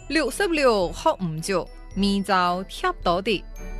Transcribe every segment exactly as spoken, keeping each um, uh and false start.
六十六學唔足，明早貼到的。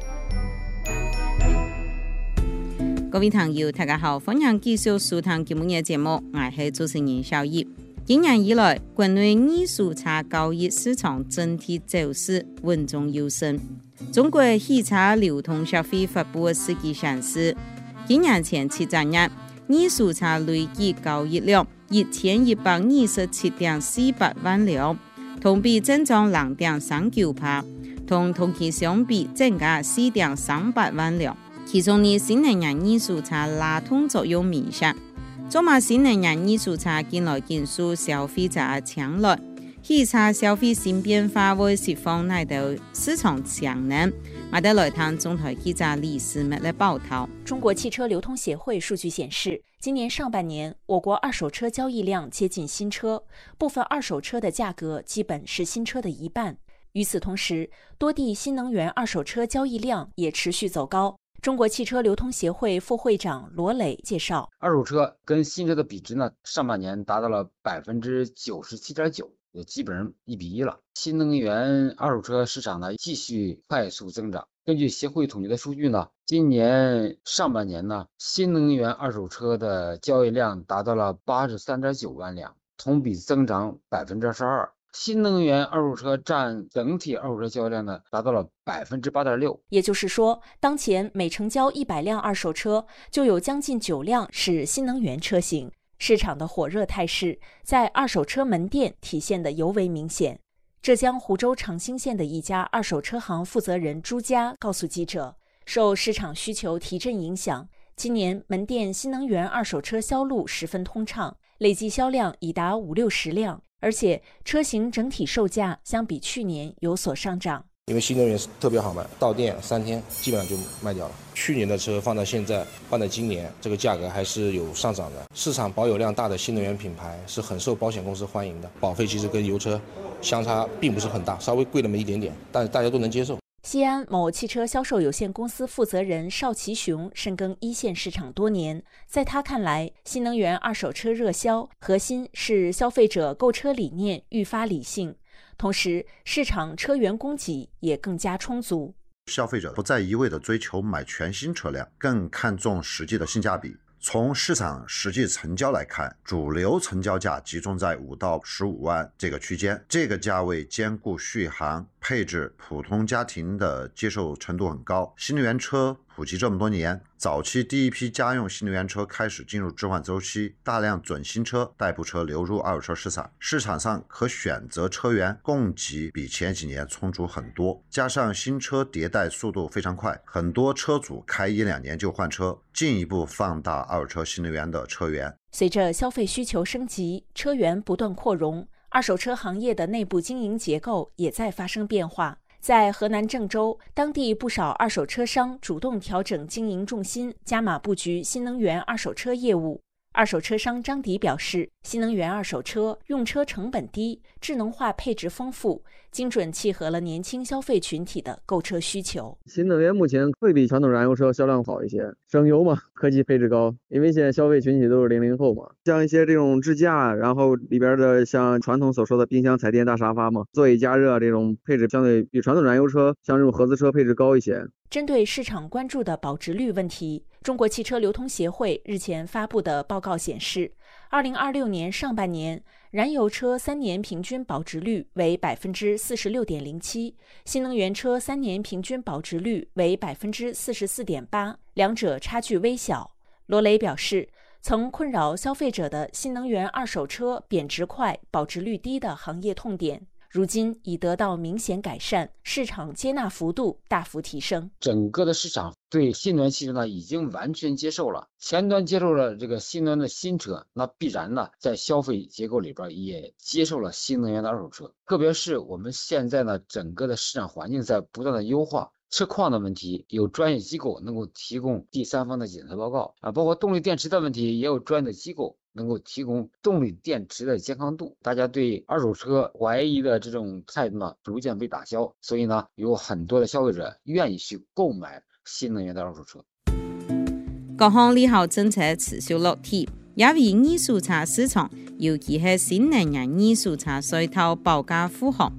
各位朋友，大家好，歡迎繼續收聽今日嘅節目，我是主持人小葉。今年以來，國內藝術茶交易市場整體走勢穩中有升。中國喜茶流通協會發布嘅數據顯示，今年前七個月，藝術茶累計交易量一千一百二十七點四八萬兩，同比增長零點三九%，同同期相比增加四點三八萬兩。其中呢，新能源藝術茶拉動作用明顯。做嘛新能源藝術茶近來緊受消費者嘅青睞，喜茶消費新變化會釋放哪度市場潛能？我哋來聽中台記者李思密的報道。 中國汽車流通協會數據顯示，今年上半年我國二手車交易量接近新車，部分二手車的價格基本是新車的一半。與此同時，多地新能源二手車交易量也持續走高。中國汽車流通協會副會長羅磊介紹， 二手車跟新車的比值呢，上半年達到了百分之九十七點九，也基本上一比一了。新能源二手車市場呢，繼續快速增長。根據協會統計的數據呢，今年上半年呢，新能源二手車的交易量達到了八十三點九萬輛，同比增長百分之二十二。新能源二手車佔整體二手車交易量呢，達到了百分之八點六。 也就是說，當前每成交一百輛二手車，就有將近九輛是新能源車型。市場的火熱態勢在二手車門店體現得尤為明顯。浙江湖州長興縣的一家二手車行負責人朱佳告訴記者，受市場需求提振影響，今年門店新能源二手車銷路十分通暢，累計銷量已達五六十輛。而且車型整體售價相比去年有所上漲， 因為新能源特別好賣，到店三天基本上就賣掉了。去年的車放到現在，放到今年，這個價格還是有上漲的。市場保有量大的新能源品牌是很受保險公司歡迎的，保費其實跟油車相差並不是很大，稍微貴那麼一點點，但是大家都能接受。 西安某汽車銷售有限公司負責人邵其雄深耕一線市場多年，在他看來，新能源二手車熱銷核心是消費者購車理念愈發理性，同時市場車源供給也更加充足。 消費者不再一味地追求買全新車輛，更看重實際的性價比。從市場實際成交來看，主流成交價集中在五到十五萬這個區間，這個價位兼顧續航、配置，普通家庭的接受程度很高。新能源車普及這麼多年，早期第一批家用新能源車開始進入置換週期，大量準新車、代步車流入二手車市場，市場上可選擇車源供給比前幾年充足很多，加上新車迭代速度非常快，很多車主開一兩年就換車，進一步放大二手車新能源的車源。 隨着消費需求升級，車源不斷擴容，二手車行業的內部經營結構也在發生變化。在河南鄭州，當地不少二手車商主動調整經營重心，加碼布局新能源二手車業務。二手車商張迪表示，新能源二手車用車成本低，智能化配置豐富，精準契合了年輕消費群體的購車需求。 新能源目前會比傳統燃油車銷量好一些，省油嘛，科技配置高，因為現在消費群體都是零零後嘛，像一些這種支架，然後裡邊的像傳統所說的冰箱、彩電、大沙發嘛，座椅加熱這種配置相對比傳統燃油車像這種合資車配置高一些。 針對市場關注的保值率問題，中國汽車流通協會日前發布的報告顯示，二零二六年上半年，燃油車三年平均保值率為百分之四十六點零七，新能源車三年平均保值率為百分之四十四點八，兩者差距微小。羅磊表示，曾困擾消費者的新能源二手車貶值快、保值率低的行業痛點，如今已得到明顯改善，市場接納幅度大幅提升。 整個的市場對新能源汽車呢已經完全接受了，前端接受了這個新能源的新車，那必然呢在消費結構裡邊也接受了新能源的二手車。特別是我們現在呢整個的市場環境在不斷的優化，車況的問題有專業機構能夠提供第三方的檢測報告啊，包括動力電池的問題也有專業的機構能夠提供動力電池的健康度。大家對二手車懷疑的這種態度呢逐漸被打消，所以呢有很多的消費者願意去購買新能源的二手車。 各項利好政策持續落地，也為二手車市場，尤其係新能源二手車需求保駕護航。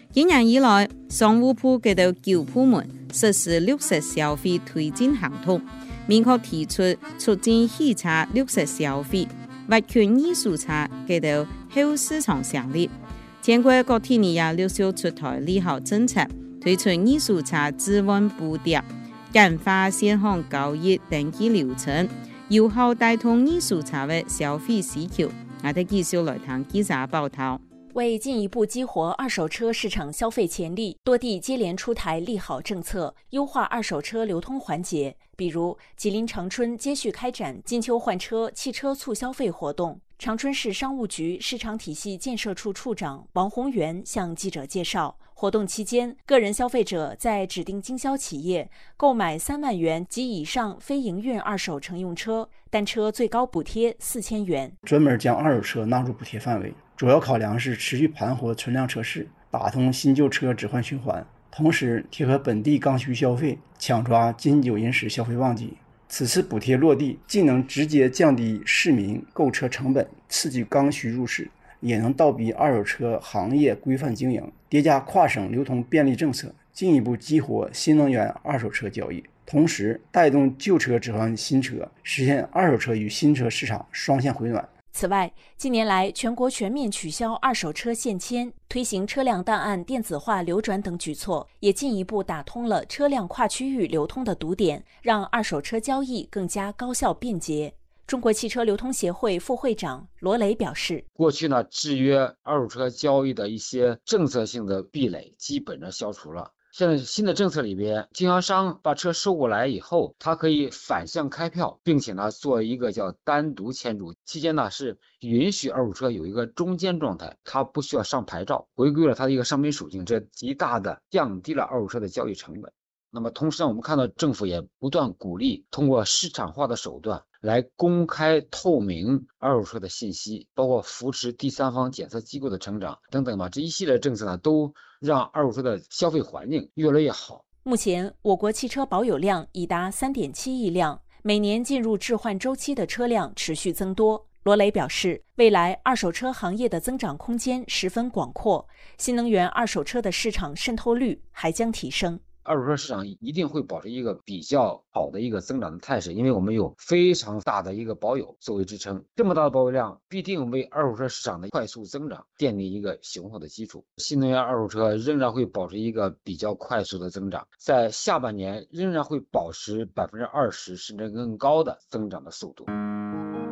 今年以來，商務部給到九部門實施綠色消費推進行動，明確提出促進汽車綠色消費，挖掘藝術車給到後市場上力。全國各地也陸續出台利好政策，推出藝術車置換補貼、簡化現行交易登記流程，有效帶動藝術車的消費需求。我哋繼續來談記者報道。 為進一步激活二手車市場消費潛力，多地接連出台利好政策，優化二手車流通環節。比如，吉林長春接續開展金秋換車汽車促消費活動。長春市商務局市場體系建設處處長王宏元向記者介紹，活動期間，個人消費者在指定經銷企業購買三萬元及以上非營運二手乘用車，單車最高補貼四千元。 專門將二手車納入補貼範圍，主要考量是持續盤活存量車市，打通新舊車置換循環，同時貼合本地剛需消費，搶抓金九銀十消費旺季。此次補貼落地，既能直接降低市民購車成本，刺激剛需入市，也能倒逼二手車行業規範經營，疊加跨省流通便利政策，進一步激活新能源二手車交易，同時帶動舊車置換新車，實現二手車與新車市場雙向回暖。 此外，近年來全國全面取消二手車限遷，推行車輛檔案電子化流轉等舉措，也進一步打通了車輛跨區域流通的堵點，讓二手車交易更加高效便捷。中國汽車流通協會副會長羅雷表示， 過去呢，制約二手車交易的一些政策性的壁壘基本上消除了。現在新的政策裡邊，經銷商把車收過來以後，他可以反向開票，並且呢做一個叫單獨簽注，期間呢是允許二手車有一個中間狀態，它不需要上牌照，回歸了它的一個商品屬性，這極大的降低了二手車的交易成本。那麼同時呢，我們看到政府也不斷鼓勵通過市場化的手段來公開透明二手車的信息，包括扶持第三方檢測機構的成長等等嘛，這一系列政策呢，都讓二手車的消費環境越來越好。 目前，我國汽車保有量已達三點七億輛，每年進入置換週期的車輛持續增多。羅雷表示，未來二手車行業的增長空間十分廣闊，新能源二手車的市場滲透率還將提升。 二手車市場一定會保持一個比較好的一個增長的態勢，因為我們有非常大的一個保有作為支撐，這麼大的保有量必定為二手車市場的快速增長奠定一個雄厚的基礎。新能源二手車仍然會保持一個比較快速的增長，在下半年仍然會保持百分之二十甚至更高的增長的速度。